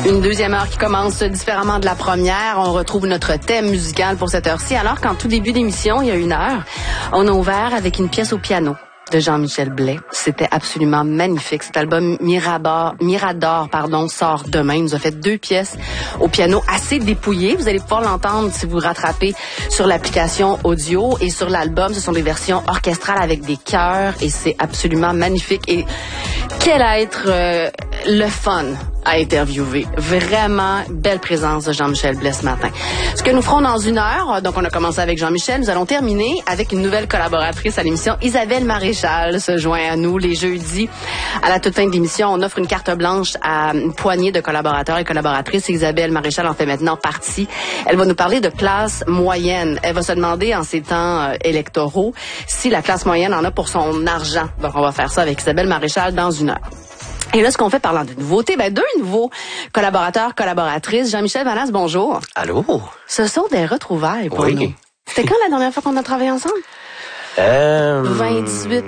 Une deuxième heure qui commence différemment de la première. On retrouve notre thème musical pour cette heure-ci. Alors qu'en tout début d'émission, il y a une heure, on a ouvert avec une pièce au piano de Jean-Michel Blais. C'était absolument magnifique. Cet album Mirador, sort demain. Il nous a fait 2 pièces au piano assez dépouillées. Vous allez pouvoir l'entendre si vous rattrapez sur l'application audio. Et sur l'album, ce sont des versions orchestrales avec des chœurs et c'est absolument magnifique. Et quel être le fun à interviewer. Vraiment belle présence de Jean-Michel Blais ce matin. Ce que nous ferons dans une heure, donc on a commencé avec Jean-Michel, nous allons terminer avec une nouvelle collaboratrice à l'émission. Isabelle Maréchal se joint à nous les jeudis. À la toute fin de l'émission, on offre une carte blanche à une poignée de collaborateurs et collaboratrices. Isabelle Maréchal en fait maintenant partie. Elle va nous parler de classe moyenne. Elle va se demander en ces temps électoraux si la classe moyenne en a pour son argent. Donc on va faire ça avec Isabelle Maréchal dans une heure. Et là, ce qu'on fait parlant de nouveautés, 2 nouveaux collaborateurs, collaboratrices. Jean-Michel Vanas, bonjour. Allô? Ce sont des retrouvailles pour nous. C'était quand la dernière fois qu'on a travaillé ensemble? 2018,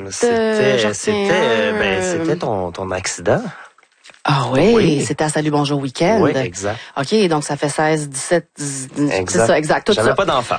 c'était ton accident. Ah oui, c'était à Salut Bonjour Week-end. Oui, exact. OK, donc ça fait 16, 17, 18, exact. C'est ça, exact. J'avais pas d'enfant.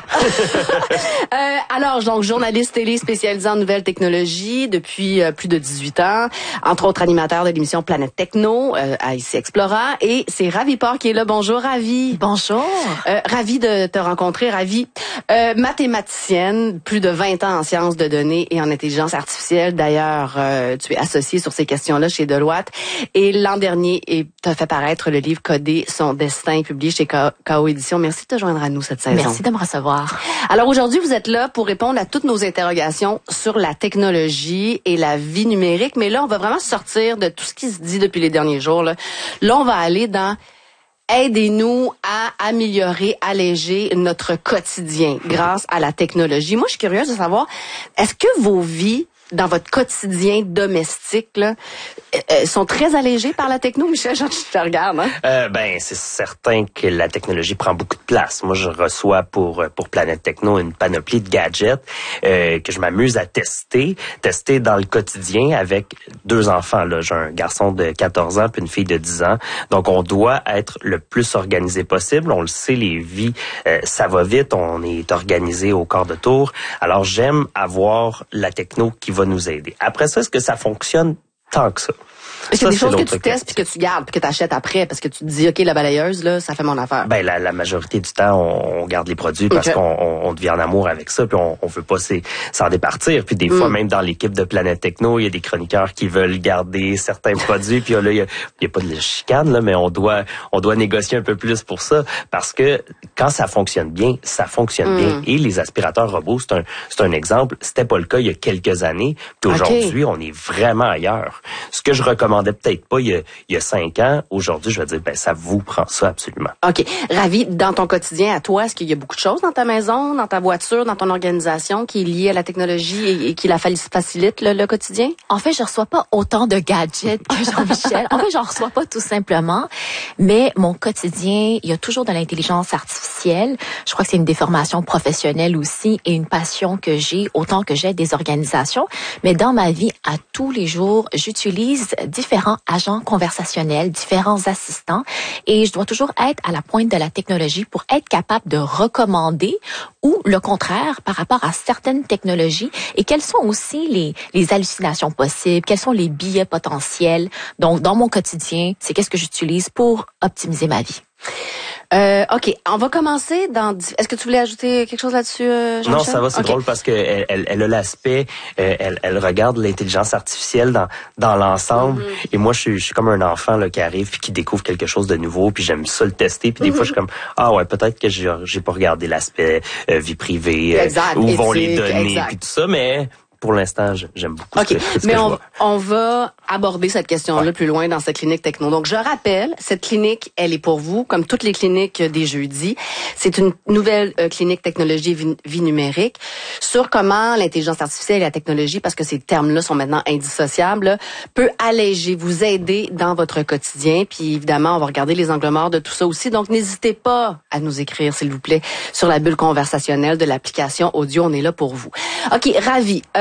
Alors, donc, journaliste télé spécialisé en nouvelles technologies depuis plus de 18 ans. Entre autres, animateur de l'émission Planète Techno à ICI Explora. Et c'est Ravi Port qui est là. Bonjour, Ravi. Bonjour. Ravi de te rencontrer, Ravi. Mathématicienne, plus de 20 ans en sciences de données et en intelligence artificielle. D'ailleurs, tu es associée sur ces questions-là chez Deloitte. Et l'an dernier, tu as fait paraître le livre Coder son destin, publié chez KO Éditions. Merci de te joindre à nous cette saison. Merci de me recevoir. Alors aujourd'hui, vous êtes là pour répondre à toutes nos interrogations sur la technologie et la vie numérique. Mais là, on va vraiment sortir de tout ce qui se dit depuis les derniers jours. Là, on va aller dans aidez-nous à améliorer, alléger notre quotidien grâce à la technologie. Moi, je suis curieuse de savoir, est-ce que vos vies dans votre quotidien domestique là, sont très allégés par la techno, Michel? Je te regarde. Hein? C'est certain que la technologie prend beaucoup de place. Moi, je reçois pour Planète Techno une panoplie de gadgets que je m'amuse à tester dans le quotidien avec 2 enfants. Là, j'ai un garçon de 14 ans puis une fille de 10 ans. Donc, on doit être le plus organisé possible. On le sait, les vies, ça va vite. On est organisé au quart de tour. Alors, j'aime avoir la techno qui va nous aider. Après ça, est-ce que ça fonctionne tant que ça? Est-ce qu'il y a des choses que tu testes puis que tu gardes puis que tu achètes après parce que tu te dis, OK, la balayeuse, là, ça fait mon affaire? La majorité du temps, on garde les produits parce qu'on devient en amour avec ça puis on veut pas s'en départir. Puis des fois, même dans l'équipe de Planète Techno, il y a des chroniqueurs qui veulent garder certains produits puis là, il y a pas de chicane, là, mais on doit négocier un peu plus pour ça parce que quand ça fonctionne bien, ça fonctionne bien. Et les aspirateurs robots, c'est un exemple. C'était pas le cas il y a quelques années. Puis aujourd'hui, on est vraiment ailleurs. Ce que je recommandais peut-être pas il y a 5 ans. Aujourd'hui, je vais dire, ça vous prend ça absolument. OK. Ravi, dans ton quotidien à toi, est-ce qu'il y a beaucoup de choses dans ta maison, dans ta voiture, dans ton organisation qui est liée à la technologie et qui la facilite le quotidien? En fait, je reçois pas autant de gadgets que Jean-Michel. En fait, j'en reçois pas tout simplement. Mais mon quotidien, il y a toujours de l'intelligence artificielle. Je crois que c'est une déformation professionnelle aussi et une passion que j'ai, autant que j'ai des organisations. Mais dans ma vie, à tous les jours, j'utilise différents agents conversationnels, différents assistants et je dois toujours être à la pointe de la technologie pour être capable de recommander ou le contraire par rapport à certaines technologies et quelles sont aussi les hallucinations possibles, quels sont les biais potentiels. Donc, dans mon quotidien, c'est qu'est-ce que j'utilise pour optimiser ma vie. OK, on va commencer Est-ce que tu voulais ajouter quelque chose là-dessus, Jean-Michel? Non, ça va, c'est drôle parce que elle a l'aspect, elle regarde l'intelligence artificielle dans l'ensemble. Et moi, je suis comme un enfant là qui arrive puis qui découvre quelque chose de nouveau. Puis j'aime ça le tester. Puis des fois, je suis comme peut-être que j'ai pas regardé l'aspect vie privée, où vont les données puis tout ça, mais pour l'instant, j'aime beaucoup OK, mais on va aborder cette question-là plus loin dans cette clinique techno. Donc, je rappelle, cette clinique, elle est pour vous, comme toutes les cliniques des jeudis. C'est une nouvelle clinique technologie vie numérique sur comment l'intelligence artificielle et la technologie, parce que ces termes-là sont maintenant indissociables, peut alléger, vous aider dans votre quotidien. Puis, évidemment, on va regarder les angles morts de tout ça aussi. Donc, n'hésitez pas à nous écrire, s'il vous plaît, sur la bulle conversationnelle de l'application audio. On est là pour vous. OK, Ravi.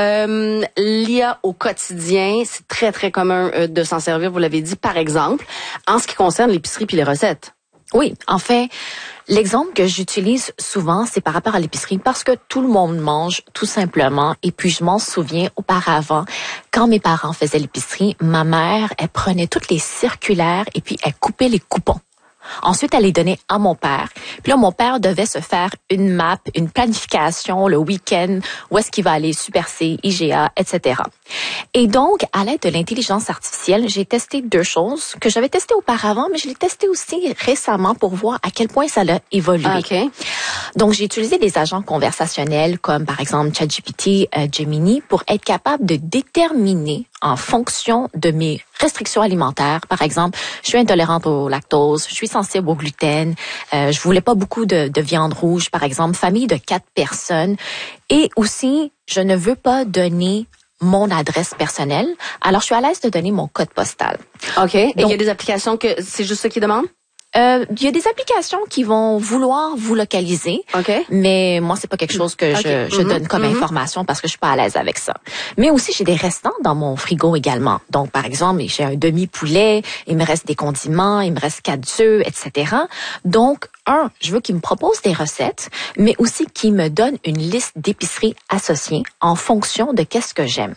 L'IA au quotidien, c'est très, très commun de s'en servir, vous l'avez dit, par exemple, en ce qui concerne l'épicerie puis les recettes. Oui, en fait, l'exemple que j'utilise souvent, c'est par rapport à l'épicerie parce que tout le monde mange tout simplement. Et puis, je m'en souviens auparavant, quand mes parents faisaient l'épicerie, ma mère, elle prenait toutes les circulaires et puis elle coupait les coupons. Ensuite, elle les donnait à mon père. Puis là, mon père devait se faire une map, une planification le week-end, où est-ce qu'il va aller, Super C, IGA, etc. Et donc, à l'aide de l'intelligence artificielle, j'ai testé 2 choses que j'avais testées auparavant, mais je l'ai testé aussi récemment pour voir à quel point ça a évolué. Okay. Donc, j'ai utilisé des agents conversationnels comme, par exemple, ChatGPT, Gemini, pour être capable de déterminer en fonction de mes restrictions alimentaires. Par exemple, je suis intolérante au lactose, je suis sensible au gluten, je voulais pas beaucoup de viande rouge, par exemple, famille de 4 personnes. Et aussi, je ne veux pas donner mon adresse personnelle. Alors, je suis à l'aise de donner mon code postal. OK. Et il y a des applications que c'est juste ça qu'ils demandent? Il y a des applications qui vont vouloir vous localiser, mais moi c'est pas quelque chose que je donne comme information parce que je suis pas à l'aise avec ça. Mais aussi j'ai des restants dans mon frigo également. Donc par exemple j'ai un demi-poulet, il me reste des condiments, il me reste 4 œufs, etc. Donc je veux qu'il me propose des recettes, mais aussi qu'il me donne une liste d'épiceries associées en fonction de qu'est-ce que j'aime.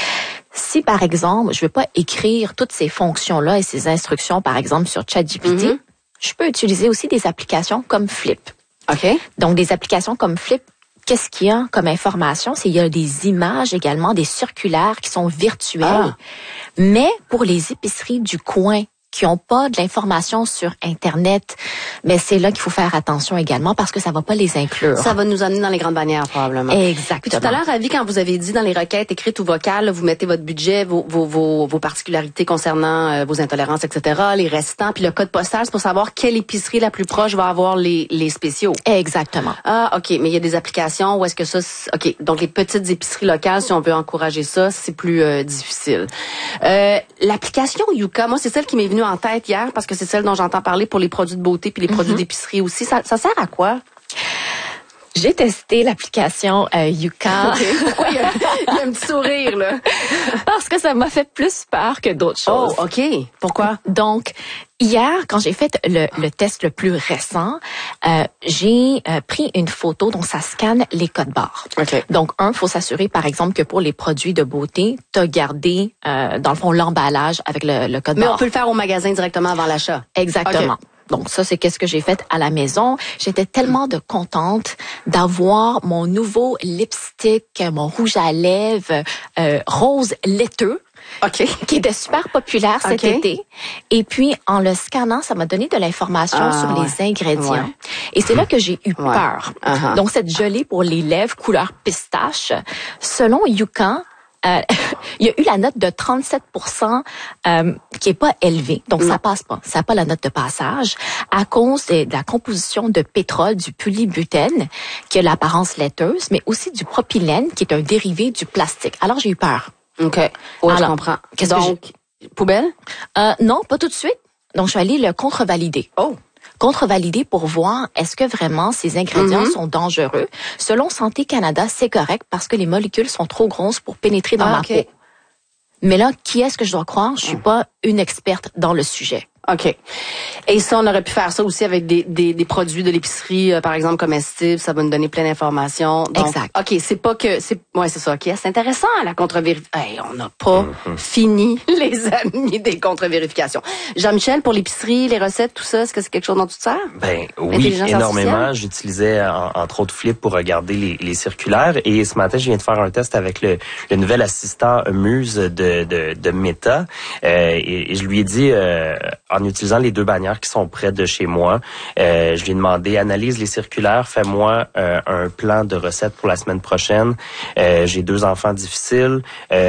Si, par exemple, je veux pas écrire toutes ces fonctions-là et ces instructions, par exemple, sur ChatGPT, je peux utiliser aussi des applications comme Flip. OK. Donc, des applications comme Flip, qu'est-ce qu'il y a comme information? Il y a des images également, des circulaires qui sont virtuels. Mais pour les épiceries du coin, qui n'ont pas de l'information sur Internet, mais c'est là qu'il faut faire attention également parce que ça va pas les inclure. Ça va nous amener dans les grandes bannières, probablement. Exactement. Puis tout à l'heure, Ravi, quand vous avez dit dans les requêtes écrites ou vocales, vous mettez votre budget, vos particularités concernant vos intolérances, etc., les restants, puis le code postal, c'est pour savoir quelle épicerie la plus proche va avoir les spéciaux. Exactement. Ah, OK. Mais il y a des applications où est-ce que ça... OK. Donc, les petites épiceries locales, si on veut encourager ça, c'est plus difficile. L'application Yuka, moi, c'est celle qui m'est venue en tête hier parce que c'est celle dont j'entends parler pour les produits de beauté puis les produits d'épicerie aussi. Ça sert à quoi? J'ai testé l'application Yuka. Okay. Pourquoi il y a un petit sourire, là? Parce que ça m'a fait plus peur que d'autres choses. Oh, OK. Pourquoi? Donc, hier, quand j'ai fait le test le plus récent, j'ai pris une photo dont ça scanne les codes barres. Okay. Donc, faut s'assurer, par exemple, que pour les produits de beauté, t'as gardé, dans le fond, l'emballage avec le code barre. Mais on peut le faire au magasin directement avant l'achat. Exactement. Okay. Donc ça, c'est qu'est-ce que j'ai fait à la maison. J'étais tellement contente d'avoir mon nouveau lipstick, mon rouge à lèvres rose laiteux. Okay. Qui était super populaire cet été. Et puis, en le scannant, ça m'a donné de l'information sur les ingrédients. Ouais. Et c'est là que j'ai eu peur. Donc, cette gelée pour les lèvres couleur pistache, selon Yuka, il y a eu la note de 37% qui est pas élevée. Donc, ça passe pas. Ça n'a pas la note de passage à cause de la composition de pétrole, du polybutène, qui a l'apparence laiteuse, mais aussi du propylène, qui est un dérivé du plastique. Alors, j'ai eu peur. OK. Ouais, je comprends. Donc, poubelle? Non, pas tout de suite. Donc, je suis allée le contrevalider. Oh! Contrevalider pour voir est-ce que vraiment ces ingrédients sont dangereux. Selon Santé Canada, c'est correct parce que les molécules sont trop grosses pour pénétrer dans ma peau. Mais là, qui est-ce que je dois croire? Je suis pas une experte dans le sujet. OK. Et ça, on aurait pu faire ça aussi avec des produits de l'épicerie, par exemple, comestibles. Ça va nous donner plein d'informations. Donc, exact. OK, c'est pas que... Ouais, c'est ça. OK, c'est intéressant, la contre-vérification. Hey, on n'a pas fini, les amis, des contre-vérifications. Jean-Michel, pour l'épicerie, les recettes, tout ça, est-ce que c'est quelque chose dont tu te sers? Ben oui, énormément. J'utilisais, entre autres, Flip pour regarder les circulaires. Et ce matin, je viens de faire un test avec le nouvel assistant Muse de Meta. Et je lui ai dit... en utilisant les 2 bannières qui sont près de chez moi, je lui ai demandé, analyse les circulaires, fais-moi un plan de recettes pour la semaine prochaine. J'ai 2 enfants difficiles,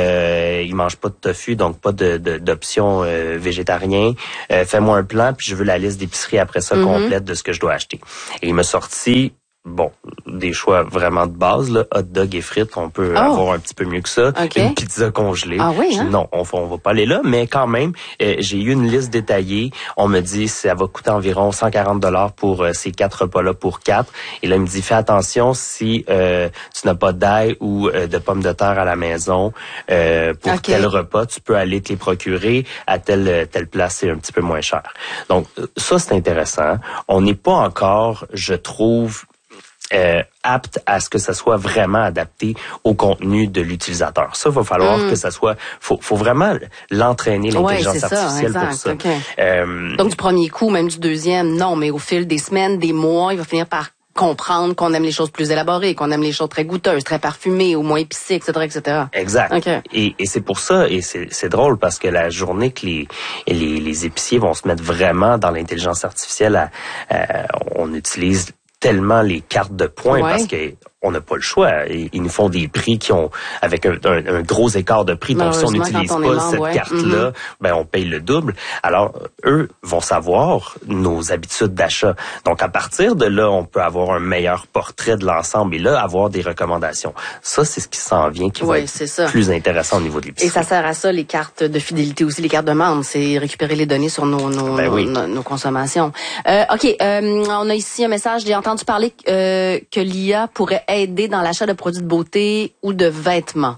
ils mangent pas de tofu, donc pas d'option végétarien. Fais-moi un plan, puis je veux la liste d'épicerie après ça complète de ce que je dois acheter. Et il m'a sorti bon, des choix vraiment de base, là, hot dog et frites, on peut avoir un petit peu mieux que ça. Okay. Une pizza congelée. Ah oui, hein? Non, on va pas aller là, mais quand même, j'ai eu une liste détaillée. On me dit ça va coûter environ 140 $ pour ces 4 repas-là pour 4. Et là, il me dit fais attention si tu n'as pas d'ail ou de pommes de terre à la maison pour tel repas, tu peux aller te les procurer à telle place, c'est un petit peu moins cher. Donc ça, c'est intéressant. On n'est pas encore, je trouve, apte à ce que ça soit vraiment adapté au contenu de l'utilisateur. Ça, va falloir que ça soit... Faut vraiment l'entraîner, l'intelligence artificielle pour ça. Okay. Donc, du premier coup, même du deuxième, non, mais au fil des semaines, des mois, il va finir par comprendre qu'on aime les choses plus élaborées, qu'on aime les choses très goûteuses, très parfumées ou moins épicées, etc., etc. Exact. Okay. Et c'est pour ça, et c'est drôle parce que la journée que les épiciers vont se mettre vraiment dans l'intelligence artificielle, on utilise tellement les cartes de points parce que on n'a pas le choix. Ils nous font des prix qui ont avec un gros écart de prix. Donc si on n'utilise pas cette carte-là, ben on paye le double. Alors eux vont savoir nos habitudes d'achat. Donc à partir de là, on peut avoir un meilleur portrait de l'ensemble et là avoir des recommandations. Ça c'est ce qui s'en vient qui va être plus intéressant au niveau de l'épicerie. Et ça sert à ça les cartes de fidélité aussi, les cartes de membres, c'est récupérer les données sur nos consommations. OK, on a ici un message, j'ai entendu parler que l'IA pourrait aider dans l'achat de produits de beauté ou de vêtements.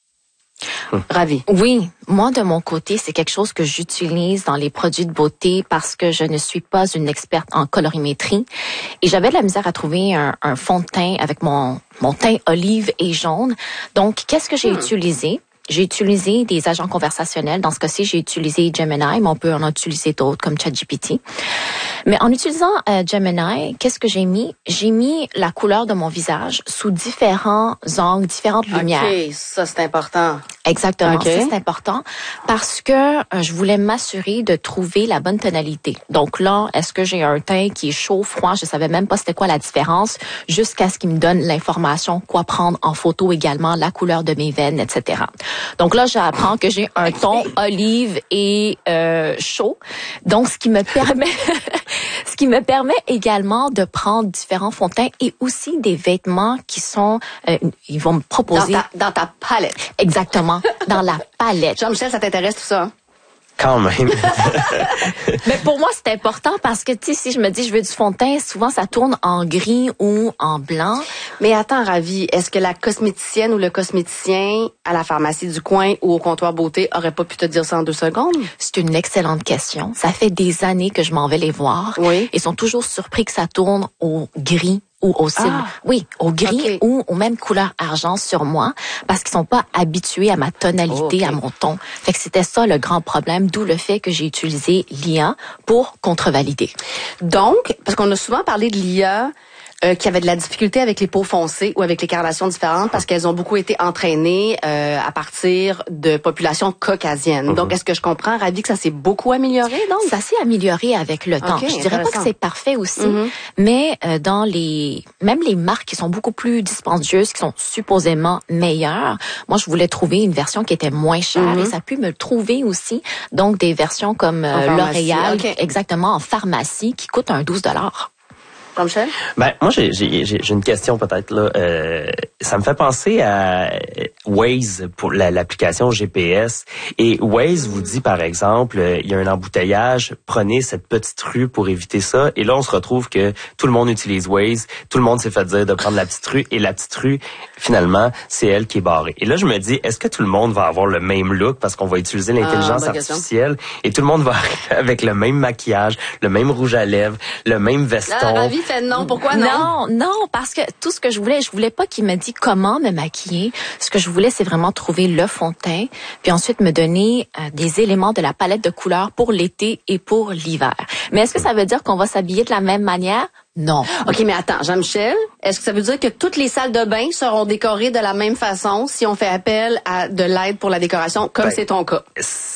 Ravi. Oui, moi de mon côté, c'est quelque chose que j'utilise dans les produits de beauté parce que je ne suis pas une experte en colorimétrie et j'avais de la misère à trouver un fond de teint avec mon teint olive et jaune. Donc, qu'est-ce que j'ai utilisé? J'ai utilisé des agents conversationnels. Dans ce cas-ci, j'ai utilisé Gemini, mais on peut en utiliser d'autres comme ChatGPT. Mais en utilisant Gemini, qu'est-ce que j'ai mis? J'ai mis la couleur de mon visage sous différents angles, différentes lumières. OK, ça c'est important. Exactement, ça c'est important parce que je voulais m'assurer de trouver la bonne tonalité. Donc là, est-ce que j'ai un teint qui est chaud, froid? Je savais même pas c'était quoi la différence jusqu'à ce qu'il me donne l'information, quoi prendre en photo également, la couleur de mes veines, etc. Donc là, j'apprends que j'ai un ton olive et chaud. Donc, ce qui me permet également de prendre différents fonds de teint et aussi des vêtements qui sont, ils vont me proposer dans ta palette. Exactement, dans la palette. Jean-Michel, ça t'intéresse tout ça? Hein? Quand même. Mais pour moi, c'est important parce que, tu sais, si je me dis je veux du fond de teint, souvent ça tourne en gris ou en blanc. Mais attends, Ravi, est-ce que la cosméticienne ou le cosméticien à la pharmacie du coin ou au comptoir beauté aurait pas pu te dire ça en 2 secondes? C'est une excellente question. Ça fait des années que je m'en vais les voir. Oui. Ils sont toujours surpris que ça tourne au gris ou au silver. Oui, au gris ou aux mêmes couleurs argent sur moi parce qu'ils sont pas habitués à ma tonalité, à mon ton. Fait que c'était ça le grand problème, d'où le fait que j'ai utilisé l'IA pour contrevalider. Donc, parce qu'on a souvent parlé de l'IA qui avait de la difficulté avec les peaux foncées ou avec les carnations différentes parce qu'elles ont beaucoup été entraînées à partir de populations caucasiennes. Donc, est-ce que je comprends, Ravi, que ça s'est beaucoup amélioré, donc? Ça s'est amélioré avec le temps. Je dirais pas que c'est parfait aussi, mais dans même les marques qui sont beaucoup plus dispendieuses, qui sont supposément meilleures, moi, je voulais trouver une version qui était moins chère et ça a pu me trouver aussi, donc des versions comme L'Oréal, exactement, en pharmacie, qui coûtent un 12 $. Jean-Michel? Ben, moi, j'ai une question peut-être, là. Ça me fait penser à Waze pour l'application GPS. Et Waze vous dit, par exemple, il y a un embouteillage, prenez cette petite rue pour éviter ça. Et là, on se retrouve que tout le monde utilise Waze. Tout le monde s'est fait dire de prendre la petite rue. Et la petite rue, finalement, c'est elle qui est barrée. Et là, je me dis, est-ce que tout le monde va avoir le même look parce qu'on va utiliser l'intelligence artificielle et tout le monde va arriver avec le même maquillage, le même rouge à lèvres, le même veston? Non, pourquoi non? Non, parce que tout ce que je voulais pas qu'il me dise comment me maquiller. Ce que je voulais, c'est vraiment trouver le fond de teint, puis ensuite me donner des éléments de la palette de couleurs pour l'été et pour l'hiver. Mais est-ce que ça veut dire qu'on va s'habiller de la même manière? Non. OK, mais attends, Jean-Michel, est-ce que ça veut dire que toutes les salles de bain seront décorées de la même façon si on fait appel à de l'aide pour la décoration, comme c'est ton cas?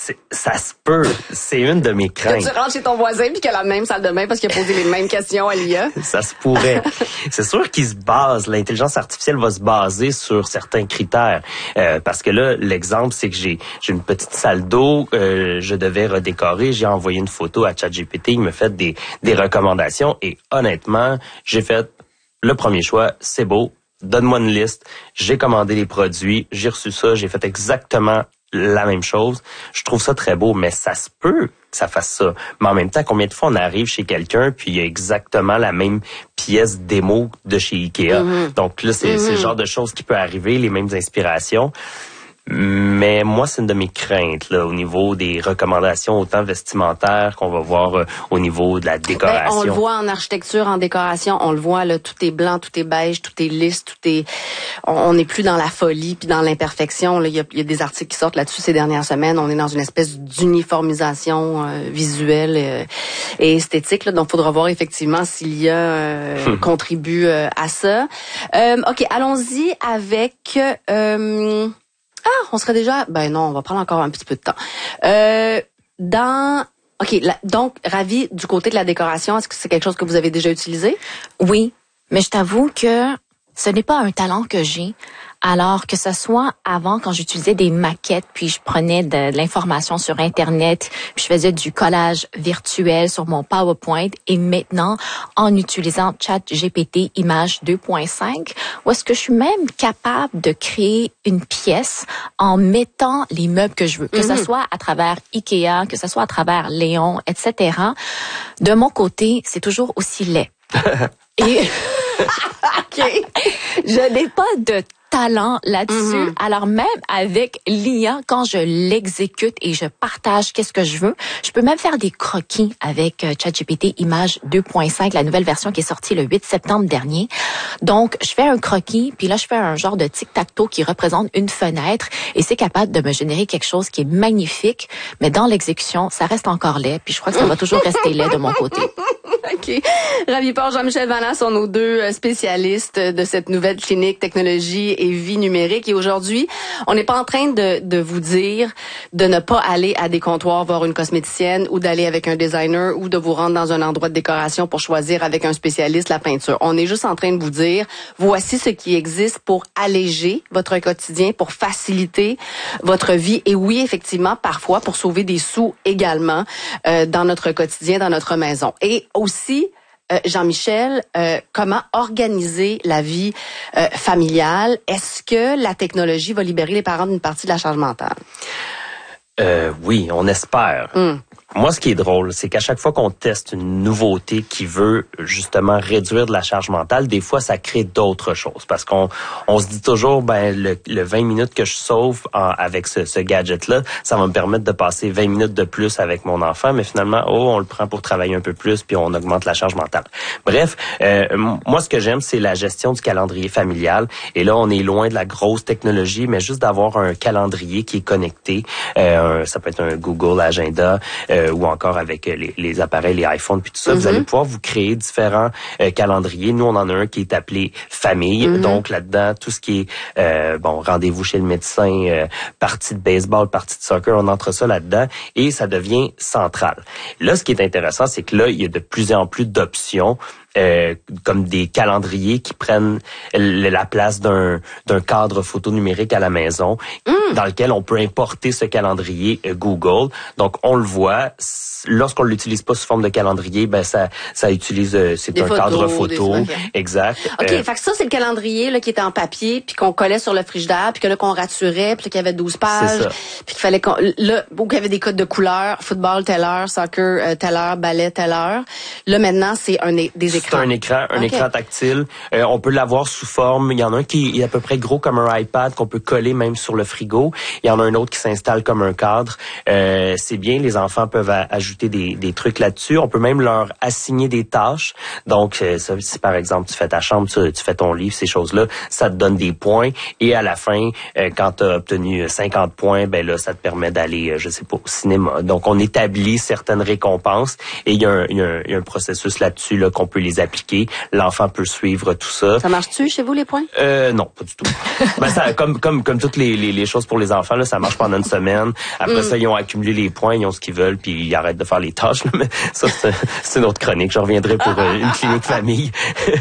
Ça se peut. C'est une de mes craintes. Que tu rentres chez ton voisin puis qu'il a la même salle de bain parce qu'il a posé les mêmes questions à l'IA? Ça se pourrait. C'est sûr l'intelligence artificielle va se baser sur certains critères. Parce que là, l'exemple, c'est que j'ai une petite salle d'eau, je devais redécorer, j'ai envoyé une photo à ChatGPT, il me fait des recommandations et honnêtement, j'ai fait le premier choix, c'est beau, donne-moi une liste, j'ai commandé les produits, j'ai reçu ça, j'ai fait exactement la même chose. Je trouve ça très beau, mais ça se peut que ça fasse ça. Mais en même temps, combien de fois on arrive chez quelqu'un puis il y a exactement la même pièce démo de chez Ikea. Donc là, c'est le genre de choses qui peut arriver, les mêmes inspirations. Mais moi, c'est une de mes craintes là au niveau des recommandations autant vestimentaires qu'on va voir au niveau de la décoration. On le voit en architecture, en décoration, on le voit là, tout est blanc, tout est beige, tout est lisse, tout est. On n'est plus dans la folie puis dans l'imperfection. Il y a des articles qui sortent là-dessus ces dernières semaines. On est dans une espèce d'uniformisation visuelle et esthétique. Là, donc, il faudra voir effectivement s'il y a contribue à ça. Ok, allons-y avec. On serait déjà... Ben non, on va prendre encore un petit peu de temps. Donc, Ravi, du côté de la décoration, est-ce que c'est quelque chose que vous avez déjà utilisé? Oui, mais je t'avoue que ce n'est pas un talent que j'ai. Alors que ce soit avant, quand j'utilisais des maquettes, puis je prenais de l'information sur Internet, puis je faisais du collage virtuel sur mon PowerPoint, et maintenant, en utilisant ChatGPT Image 2.5, où est-ce que je suis même capable de créer une pièce en mettant les meubles que je veux, que ce soit à travers Ikea, que ce soit à travers Léon, etc. De mon côté, c'est toujours aussi laid. Et OK. Je n'ai pas de talent là-dessus. Alors même avec l'IA, quand je l'exécute et je partage qu'est-ce que je veux, je peux même faire des croquis avec ChatGPT Image 2.5, la nouvelle version qui est sortie le 8 septembre dernier. Donc, je fais un croquis, puis là, je fais un genre de tic-tac-toe qui représente une fenêtre et c'est capable de me générer quelque chose qui est magnifique, mais dans l'exécution, ça reste encore laid, puis je crois que ça va toujours rester laid de mon côté. OK. Ravi Port, Jean-Michel Vallant sont nos deux spécialistes de cette nouvelle clinique technologie et vie numérique. Et aujourd'hui, on n'est pas en train de vous dire de ne pas aller à des comptoirs voir une cosméticienne ou d'aller avec un designer ou de vous rendre dans un endroit de décoration pour choisir avec un spécialiste la peinture. On est juste en train de vous dire, voici ce qui existe pour alléger votre quotidien, pour faciliter votre vie. Et oui, effectivement, parfois pour sauver des sous également dans notre quotidien, dans notre maison. Et aussi, Jean-Michel, comment organiser la vie familiale? Est-ce que la technologie va libérer les parents d'une partie de la charge mentale? Oui, on espère. Moi, ce qui est drôle, c'est qu'à chaque fois qu'on teste une nouveauté qui veut justement réduire de la charge mentale, des fois, ça crée d'autres choses. Parce qu'on se dit toujours, le 20 minutes que je sauve avec ce gadget-là, ça va me permettre de passer 20 minutes de plus avec mon enfant. Mais finalement, on le prend pour travailler un peu plus, puis on augmente la charge mentale. Bref, moi, ce que j'aime, c'est la gestion du calendrier familial. Et là, on est loin de la grosse technologie, mais juste d'avoir un calendrier qui est connecté. Ça peut être un Google Agenda, ou encore avec les appareils, les iPhones, puis tout ça, vous allez pouvoir vous créer différents calendriers. Nous, on en a un qui est appelé Famille. Donc, là-dedans, tout ce qui est, rendez-vous chez le médecin, partie de baseball, partie de soccer, on entre ça là-dedans et ça devient central. Là, ce qui est intéressant, c'est que là, il y a de plus en plus d'options comme des calendriers qui prennent la place d'un cadre photo numérique à la maison, dans lequel on peut importer ce calendrier Google. Donc, on le voit. Lorsqu'on l'utilise pas sous forme de calendrier, ça utilise c'est un cadre photo. Exact. OK, fait que ça, c'est le calendrier là, qui était en papier, puis qu'on collait sur le frigidaire, puis que là, qu'on raturait, puis qu'il y avait 12 pages, puis qu'il fallait qu'il y avait des codes de couleurs, football, telle heure, soccer, telle heure, ballet, telle heure. Là, maintenant, c'est des écrans. C'est un écran tactile. On peut l'avoir sous forme. Il y en a un qui est à peu près gros comme un iPad qu'on peut coller même sur le frigo. Il y en a un autre qui s'installe comme un cadre. C'est bien, les enfants peuvent ajouter des trucs là-dessus. On peut même leur assigner des tâches. Donc, si par exemple tu fais ta chambre, tu fais ton livre, ces choses-là, ça te donne des points. Et à la fin, quand tu as obtenu 50 points, là, ça te permet d'aller, je sais pas, au cinéma. Donc, on établit certaines récompenses et il y a un processus là-dessus là, qu'on peut les appliquer. L'enfant peut suivre tout ça. Ça marche-tu chez vous, les points? Non, pas du tout. Ça, comme toutes les choses pour les enfants, là, ça marche pendant une semaine. Après ça, ils ont accumulé les points, ils ont ce qu'ils veulent, puis ils arrêtent de faire les tâches. Là. Mais ça, c'est une autre chronique. Je reviendrai pour une clinique famille.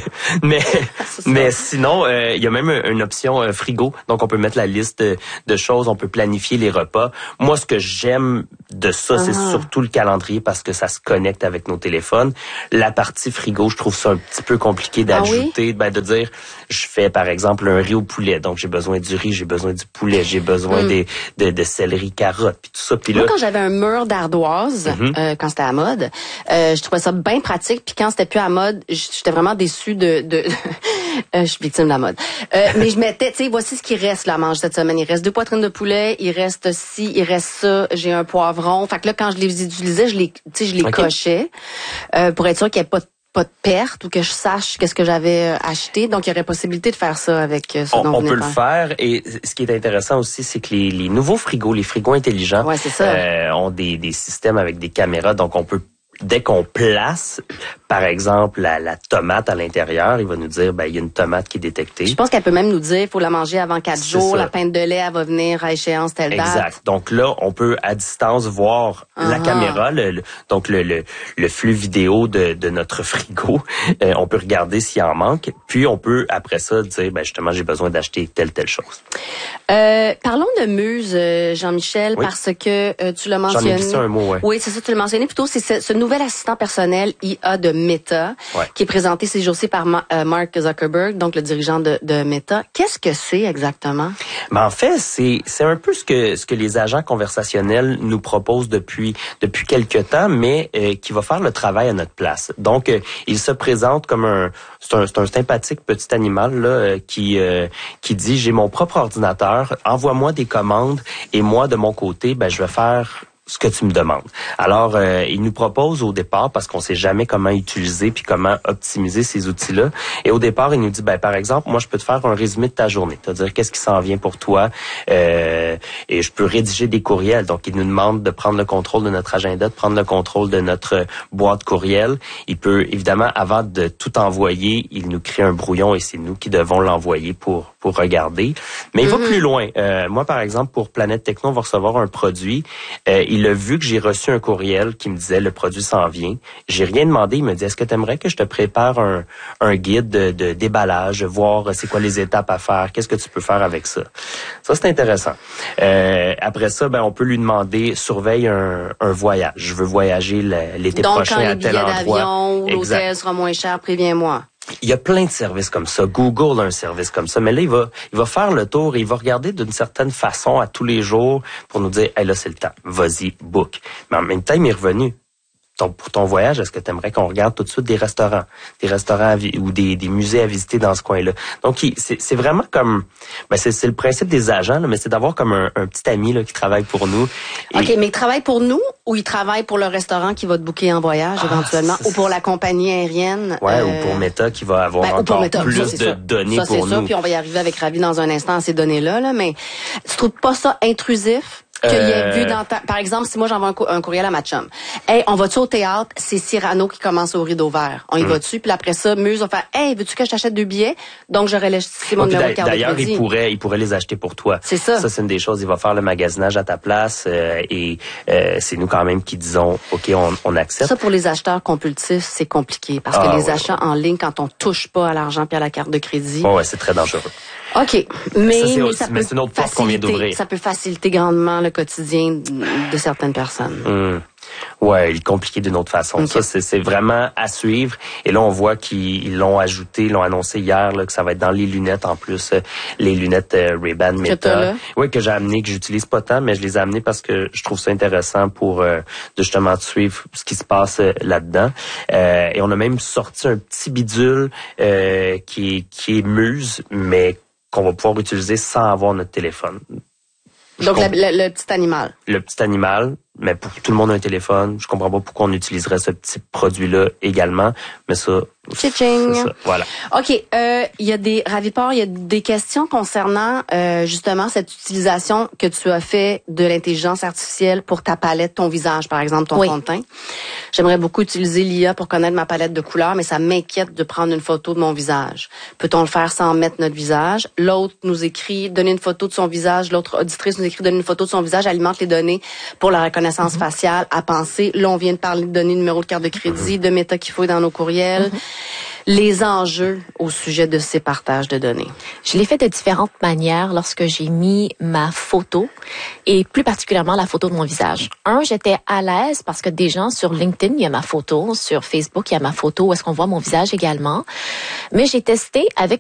mais sinon, il y a même une option frigo. Donc, on peut mettre la liste de choses, on peut planifier les repas. Moi, ce que j'aime de ça, c'est surtout le calendrier parce que ça se connecte avec nos téléphones. La partie frigo, je trouve ça un petit peu compliqué d'ajouter, de dire, je fais par exemple un riz au poulet, donc j'ai besoin du riz, j'ai besoin du poulet, j'ai besoin de céleri, carottes, puis tout ça. Puis là, moi, quand j'avais un mur d'ardoise, quand c'était à mode, je trouvais ça bien pratique. Puis quand c'était plus à mode, j'étais vraiment déçue de je suis victime de la mode. Mais je mettais, tu sais, voici ce qui reste là à manger cette semaine. Il reste 2 poitrines de poulet, il reste ci, il reste ça, j'ai un poivron. Fait que là, quand je les utilisais, je les cochais pour être sûr qu'il n'y ait pas de perte ou que je sache qu'est-ce que j'avais acheté. Donc, il y aurait possibilité de faire ça avec ce dont on peut le faire. Et ce qui est intéressant aussi, c'est que les nouveaux frigos, les frigos intelligents, ont des systèmes avec des caméras. Donc, on peut, dès qu'on place, par exemple, la tomate à l'intérieur, il va nous dire, il y a une tomate qui est détectée. Je pense qu'elle peut même nous dire, il faut la manger avant 4 jours, la pinte de lait, elle va venir à échéance telle date. Exact. Donc là, on peut à distance voir la caméra, donc le flux vidéo de notre frigo. On peut regarder s'il en manque, puis on peut après ça dire, justement, j'ai besoin d'acheter telle chose. Parlons de Muse, Jean-Michel, parce que tu l'as mentionné. J'en ai glissé un mot, Oui, c'est ça, tu l'as mentionné. Plutôt, c'est ce nouvel assistant personnel IA de Meta, qui est présenté ces jours-ci par Mark Zuckerberg, donc le dirigeant de Meta. Qu'est-ce que c'est exactement? En fait, c'est un peu ce que les agents conversationnels nous proposent depuis quelque temps, mais qui va faire le travail à notre place. Donc, il se présente comme c'est un sympathique petit animal là qui dit, j'ai mon propre ordinateur, envoie-moi des commandes et moi de mon côté, je vais faire ce que tu me demandes. Alors, il nous propose au départ, parce qu'on sait jamais comment utiliser puis comment optimiser ces outils-là. Et au départ, il nous dit, par exemple, moi, je peux te faire un résumé de ta journée, c'est-à-dire qu'est-ce qui s'en vient pour toi, et je peux rédiger des courriels. Donc, il nous demande de prendre le contrôle de notre agenda, de prendre le contrôle de notre boîte courriel. Il peut, évidemment, avant de tout envoyer, il nous crée un brouillon et c'est nous qui devons l'envoyer pour regarder. Mais il va plus loin. Moi, par exemple, pour Planète Techno, on va recevoir un produit. Il a vu que j'ai reçu un courriel qui me disait le produit s'en vient. J'ai rien demandé. Il me dit, est-ce que tu aimerais que je te prépare un guide de déballage, voir c'est quoi les étapes à faire, qu'est-ce que tu peux faire avec ça. Ça, c'est intéressant. Après ça, on peut lui demander, surveille un voyage. Je veux voyager l'été prochain à tel endroit. Donc, quand les billets d'avion ou l'hôtel sera moins cher, préviens-moi. Il y a plein de services comme ça. Google a un service comme ça. Mais là, il va faire le tour et il va regarder d'une certaine façon à tous les jours pour nous dire, hey, là, c'est le temps. Vas-y, book. Mais en même temps, il m'est revenu. Pour ton voyage, est-ce que tu aimerais qu'on regarde tout de suite des restaurants ou des musées à visiter dans ce coin-là? Donc, c'est vraiment comme, c'est le principe des agents, là, mais c'est d'avoir comme un petit ami là qui travaille pour nous. OK, mais il travaille pour nous ou il travaille pour le restaurant qui va te booker en voyage éventuellement, ou pour la compagnie aérienne? Ou pour Meta qui va avoir encore plus de données pour nous. Ça, c'est ça, puis on va y arriver avec Ravi dans un instant à ces données-là, mais tu trouves pas ça intrusif? Qu'il y ait vu par exemple, si moi j'envoie un courriel à ma chum. Hey, on va-tu au théâtre? C'est Cyrano qui commence au rideau vert. On y va-tu? Puis après ça, Muse va faire, hey, veux-tu que je t'achète 2 billets? Donc, j'aurais laissé mon numéro de carte de crédit. D'ailleurs, il pourrait les acheter pour toi. C'est ça. Ça, c'est une des choses. Il va faire le magasinage à ta place, et c'est nous quand même qui disons, OK, on accepte. Ça, pour les acheteurs compulsifs, c'est compliqué. Parce que les achats en ligne, quand on touche pas à l'argent puis à la carte de crédit. Ouais, c'est très dangereux. OK. Mais c'est une autre porte qu'on vient d'ouvrir. Ça peut faciliter grandement le quotidien de certaines personnes. Ouais, il est compliqué d'une autre façon. Okay. Ça, c'est vraiment à suivre. Et là, on voit qu'ils l'ont ajouté, ils l'ont annoncé hier, là, que ça va être dans les lunettes en plus, les lunettes Ray-Ban Meta. Oui, que j'ai amené, que j'utilise pas tant, mais je les ai amenées parce que je trouve ça intéressant pour justement suivre ce qui se passe là-dedans. Et on a même sorti un petit bidule qui est Muse, mais qu'on va pouvoir utiliser sans avoir notre téléphone. Donc, le petit animal. Le petit animal, mais pour tout le monde a un téléphone. Je comprends pas pourquoi on utiliserait ce petit produit-là également, mais ça, c'est ça. Voilà. OK. Il y a des Raviport, il y a des questions concernant justement cette utilisation que tu as fait de l'intelligence artificielle pour ta palette, ton visage, par exemple, ton fond de teint. J'aimerais beaucoup utiliser l'IA pour connaître ma palette de couleurs, mais ça m'inquiète de prendre une photo de mon visage. Peut-on le faire sans mettre notre visage? L'autre nous écrit, donner une photo de son visage. L'autre auditrice nous écrit, donner une photo de son visage, alimente les données pour la reconnaissance faciale à penser. Là, on vient de parler de donner le numéro de carte de crédit, de Meta qu'il faut dans nos courriels. les enjeux au sujet de ces partages de données? Je l'ai fait de différentes manières lorsque j'ai mis ma photo et plus particulièrement la photo de mon visage. J'étais à l'aise parce que déjà sur LinkedIn, il y a ma photo, sur Facebook, il y a ma photo où est-ce qu'on voit mon visage également. Mais j'ai testé avec